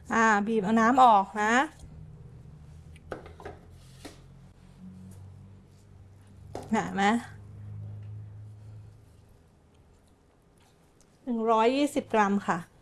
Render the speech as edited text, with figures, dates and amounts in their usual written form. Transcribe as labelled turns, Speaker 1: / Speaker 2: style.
Speaker 1: บีบเอาน้ำออกนะเห็นไหม120 กรัมค่ะ